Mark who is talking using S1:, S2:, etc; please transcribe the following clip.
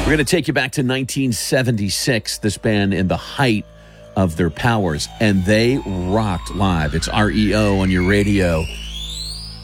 S1: We're going to take you back to 1976, this band in the height of their powers, and they rocked live. It's REO on your radio.